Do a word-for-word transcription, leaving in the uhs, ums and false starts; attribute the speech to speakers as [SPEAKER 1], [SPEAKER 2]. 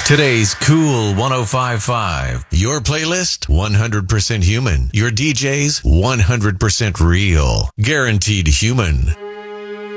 [SPEAKER 1] Today's Cool one oh five point five. Your playlist, one hundred percent human. Your D Js, one hundred percent real. Guaranteed human.